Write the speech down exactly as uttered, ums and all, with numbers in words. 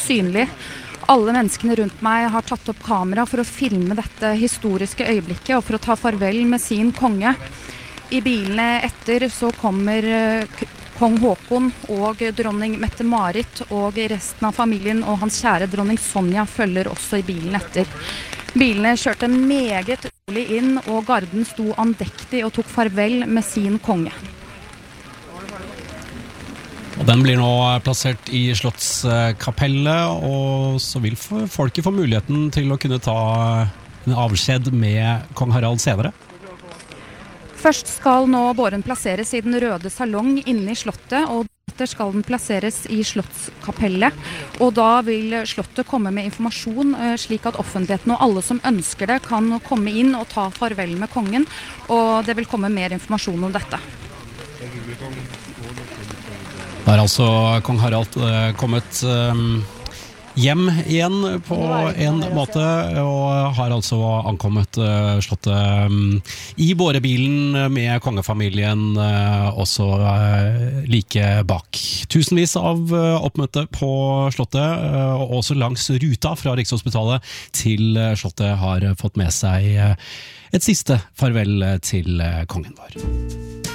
synlig. Alle menneskene rundt meg har tatt opp kamera for å filme dette historiske øyeblikket og for å ta farvel med sin konge. I bilene etter så kommer kong Håkon og dronning Mette-Marit, og resten av familien og hans kjære dronning Sonja følger også i bilen etter. Bilene kjørte meget rolig inn, og garden sto andektig og tok farvel med sin konge. Og den blir nå plassert i Slottskapellet, og så vil folket få muligheten til å kunne ta en avskjed med kong Harald senere. Først skal nå båren plasseres i den røde salong inne i slottet, og deretter skal den plasseres i Slottskapellet. Og da vil slottet komme med informasjon, slik at offentligheten og alle som ønsker det kan komme inn og ta farvel med kongen, og det vil komme mer informasjon om dette. Da har altså kong Harald uh, kommet um, hjem igjen på en måte, og har altså ankommet uh, slottet um, i bårebilen med kongefamilien uh, også uh, like bak. Tusenvis av uh, oppmøtte på slottet, uh, og også langs ruta fra Rikshospitalet til uh, slottet har fått med seg uh, et siste farvel til uh, kongen vår.